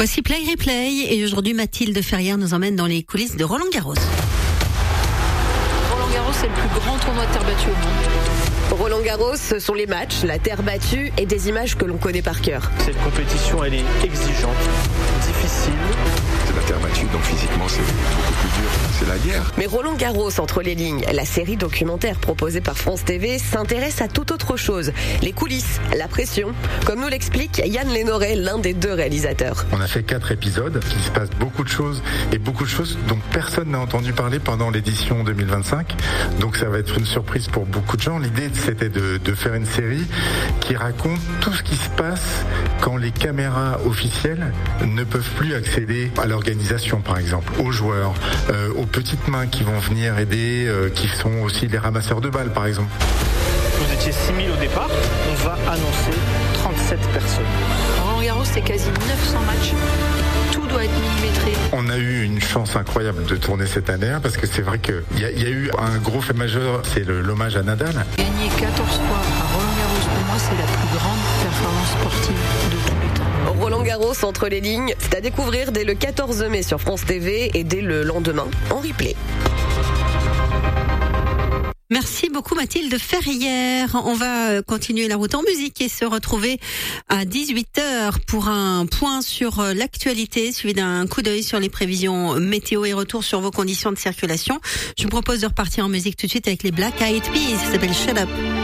Voici Play Replay et aujourd'hui Mathilde Ferrière nous emmène dans les coulisses de Roland Garros. Roland Garros, c'est le plus grand tournoi de terre battue au monde. Roland Garros, ce sont les matchs, la terre battue et des images que l'on connaît par cœur. Cette compétition, elle est exigeante, difficile. C'est la terre battue, donc physiquement c'est beaucoup plus dur. C'est la guerre. Mais Roland Garros entre les lignes, la série documentaire proposée par France TV s'intéresse à toute autre chose. Les coulisses, la pression. Comme nous l'explique Yann Lénoré, l'un des deux réalisateurs. On a fait 4 épisodes, il se passe beaucoup de choses et beaucoup de choses dont personne n'a entendu parler pendant l'édition 2025. Donc ça va être une surprise pour beaucoup de gens. L'idée c'était de faire une série qui raconte tout ce qui se passe quand les caméras officielles ne peuvent plus accéder à l'organisation, par exemple, aux joueurs, aux petites mains qui vont venir aider, qui sont aussi les ramasseurs de balles, par exemple. Vous étiez 6000 au départ, on va annoncer 37 personnes. Roland Garros, c'est quasi 900 matchs. Tout doit être millimétré. On a eu une chance incroyable de tourner cette année, parce que c'est vrai qu'il y a eu un gros fait majeur, c'est l'hommage à Nadal. Gagner 14 fois à Roland Garros, pour moi, c'est la plus grande performance sportive de tous les temps. Roland Garros entre les lignes, c'est à découvrir dès le 14 mai sur France TV et dès le lendemain en replay. Merci beaucoup Mathilde Ferrière. On va continuer la route en musique et se retrouver à 18h pour un point sur l'actualité, suivi d'un coup d'œil sur les prévisions météo et retour sur vos conditions de circulation. Je vous propose de repartir en musique tout de suite avec les Black Eyed Peas. Ça s'appelle Shut Up.